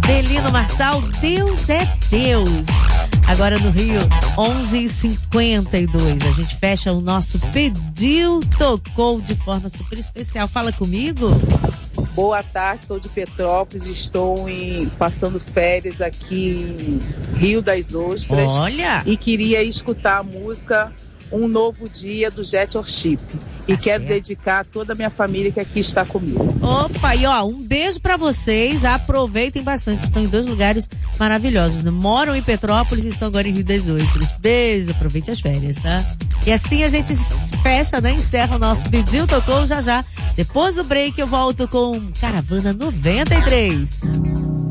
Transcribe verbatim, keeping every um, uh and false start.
Delino Marçal, Deus é Deus. Agora no Rio, onze e cinquenta e dois. A gente fecha o nosso Pediu, Tocou de forma super especial. Fala comigo. Boa tarde, sou de Petrópolis, estou em, passando férias aqui em Rio das Ostras. Olha! E queria escutar a música Um Novo Dia do Jet Worship. E Tá quero certo. dedicar a toda a minha família que aqui está comigo. Opa, e ó, um beijo pra vocês, aproveitem bastante, estão em dois lugares maravilhosos, né? Moram em Petrópolis e estão agora em Rio das Ostras. Beijo, aproveite as férias, tá? E assim a gente fecha, né? Encerra o nosso Pediu, Tocou já já. Depois do break eu volto com Caravana noventa e três.